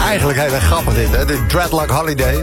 Eigenlijk heel erg grappig dit, hè? De Dreadlock Holiday.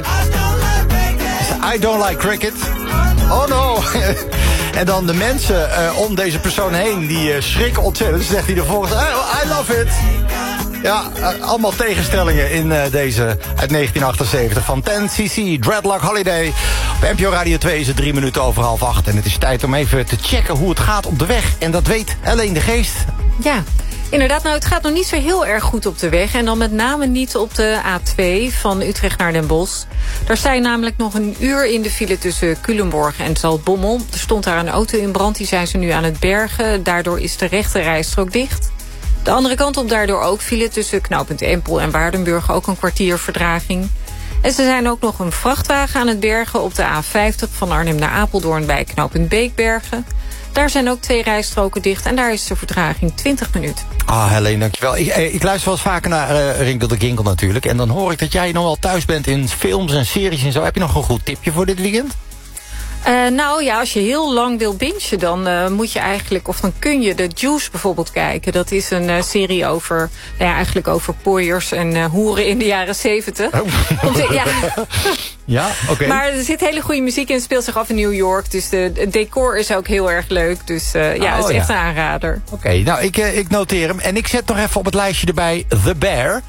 I don't like cricket. Oh no. En dan de mensen om deze persoon heen, die schrikken ontzettend. Dus zegt hij vervolgens, I love it. Ja, allemaal tegenstellingen in deze uit 1978 van 10cc, Dreadlock Holiday. Op NPO Radio 2 is het 3 minuten over 7:30. En het is tijd om even te checken hoe het gaat op de weg. En dat weet Helene de Geest. Ja, inderdaad. Nou, het gaat nog niet zo heel erg goed op de weg. En dan met name niet op de A2 van Utrecht naar Den Bosch. Daar sta je namelijk nog een uur in de file tussen Culemborg en Zaltbommel. Er stond daar een auto in brand, die zijn ze nu aan het bergen. Daardoor is de rechte rijstrook dicht. De andere kant op daardoor ook file tussen knooppunt Empel en Waardenburg, ook een kwartier vertraging. En ze zijn ook nog een vrachtwagen aan het bergen op de A50 van Arnhem naar Apeldoorn bij knooppunt Beekbergen. Daar zijn ook 2 rijstroken dicht en daar is de vertraging 20 minuten. Ah, Helene, dankjewel. Ik luister wel eens vaker naar Rinkel de Kinkel natuurlijk. En dan hoor ik dat jij nog wel thuis bent in films en series en zo. Heb je nog een goed tipje voor dit weekend? Nou ja, als je heel lang wil bingen, dan moet je eigenlijk, of dan kun je de Juice bijvoorbeeld kijken. Dat is een serie over, nou ja, eigenlijk over pooiers en hoeren in de jaren 70. Oh. Ja. Ja, oké. Maar er zit hele goede muziek in, het speelt zich af in New York. Dus het decor is ook heel erg leuk. Dus ja, het is echt een aanrader. Oké, nou, ik noteer hem. En ik zet nog even op het lijstje erbij The Bear.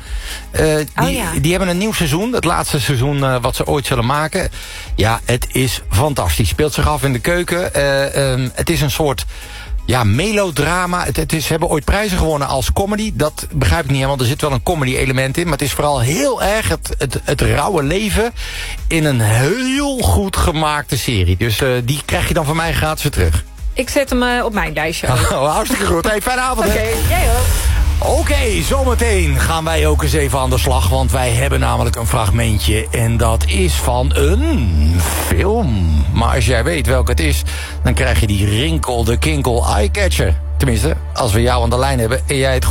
Die hebben een nieuw seizoen. Het laatste seizoen wat ze ooit zullen maken. Ja, het is fantastisch. Speelt zich af in de keuken. Het is een soort melodrama. Ze hebben ooit prijzen gewonnen als comedy. Dat begrijp ik niet helemaal. Er zit wel een comedy element in. Maar het is vooral heel erg het rauwe leven in een heel goed gemaakte serie. Dus die krijg je dan van mij gratis weer terug. Ik zet hem op mijn lijstje. Hartstikke goed. Hey, fijne avond. Oké, jij ook. Oké, zometeen gaan wij ook eens even aan de slag. Want wij hebben namelijk een fragmentje. En dat is van een film. Maar als jij weet welke het is, dan krijg je die Rinkel de Kinkel eyecatcher. Tenminste, als we jou aan de lijn hebben en jij het goed